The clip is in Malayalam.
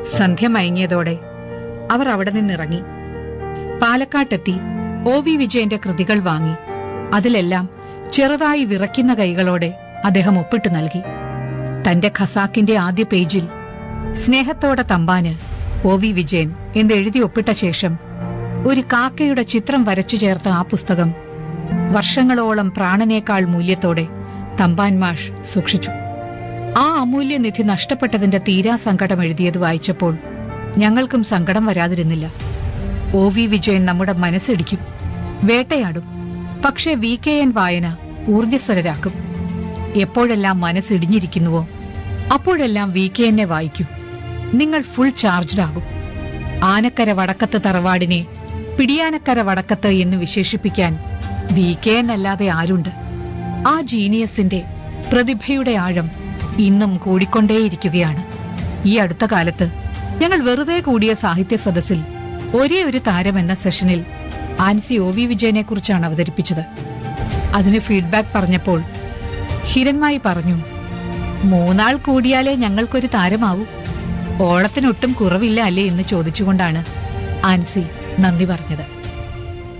സന്ധ്യ മയങ്ങിയതോടെ അവർ അവിടെ നിന്നിറങ്ങി. പാലക്കാട്ടെത്തി OV വിജയന്റെ കൃതികൾ വാങ്ങി. അതിലെല്ലാം ചെറുതായി വിറയ്ക്കുന്ന കൈകളോടെ അദ്ദേഹം ഒപ്പിട്ടു നൽകി. തന്റെ ഖസാക്കിന്റെ ആദ്യ പേജിൽ സ്നേഹത്തോടെ തമ്പാന് OV വിജയൻ എന്നെഴുതി ഒപ്പിട്ട ശേഷം ഒരു കാക്കയുടെ ചിത്രം വരച്ചു ചേർത്ത ആ പുസ്തകം വർഷങ്ങളോളം പ്രാണനേക്കാൾ മൂല്യത്തോടെ തമ്പാൻ മാഷ് സൂക്ഷിച്ചു. ആ അമൂല്യനിധി നഷ്ടപ്പെട്ടതിന്റെ തീരാ സങ്കടം എഴുതിയത് വായിച്ചപ്പോൾ ഞങ്ങൾക്കും സങ്കടം വരാതിരുന്നില്ല. OV വിജയൻ നമ്മുടെ മനസ്സിടിക്കും, വേട്ടയാടും. പക്ഷേ VKN വായന ഊർജ്ജസ്വലരാക്കും. എപ്പോഴെല്ലാം മനസ്സിടിഞ്ഞിരിക്കുന്നുവോ അപ്പോഴെല്ലാം VKN വായിക്കൂ. നിങ്ങൾ ഫുൾ ചാർജ്ഡ് ആകും. ആനക്കര വടക്കത്ത് തറവാടിനെ പിടിയാനക്കര വടക്കത്ത് എന്ന് വിശേഷിപ്പിക്കാൻ VKN അല്ലാതെ ആരുണ്ട്? ആ ജീനിയസിന്റെ പ്രതിഭയുടെ ആഴം ഇന്നും കൂടിക്കൊണ്ടേയിരിക്കുകയാണ്. ഈ അടുത്ത കാലത്ത് ഞങ്ങൾ വെറുതെ കൂടിയ സാഹിത്യ സദസ്സിൽ ഒരേ ഒരു താരം എന്ന സെഷനിൽ ആൻസി OV വിജയനെ കുറിച്ചാണ് അവതരിപ്പിച്ചത്. അതിന് ഫീഡ്ബാക്ക് പറഞ്ഞപ്പോൾ ഹിരൺമായി പറഞ്ഞു, 3 ആൾ കൂടിയാലേ ഞങ്ങൾക്കൊരു താരമാവൂ. ഓളത്തിനൊട്ടും കുറവില്ല അല്ലേ എന്ന് ചോദിച്ചുകൊണ്ടാണ് ആൻസി നന്ദി പറഞ്ഞത്.